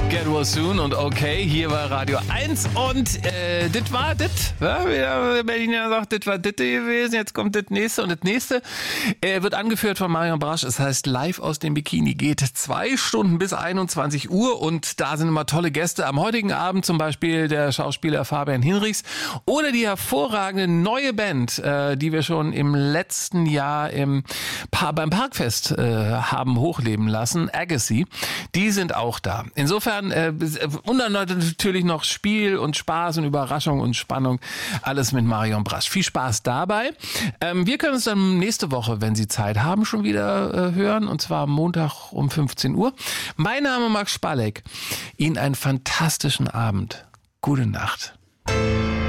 Get Well Soon und okay, hier war Radio 1 und das war das. Ja, wie der Berliner sagt, das war das gewesen, jetzt kommt das nächste und das nächste wird angeführt von Marion Brasch. Es heißt Live aus dem Bikini, geht 2 Stunden bis 21 Uhr und da sind immer tolle Gäste. Am heutigen Abend zum Beispiel der Schauspieler Fabian Hinrichs oder die hervorragende neue Band, die wir schon im letzten Jahr beim Parkfest haben hochleben lassen, Agassi. Die sind auch da. Insofern und dann natürlich noch Spiel und Spaß und Überraschung und Spannung. Alles mit Marion Brasch. Viel Spaß dabei. Wir können uns dann nächste Woche, wenn Sie Zeit haben, schon wieder hören. Und zwar am Montag um 15 Uhr. Mein Name Max Spalek. Ihnen einen fantastischen Abend. Gute Nacht.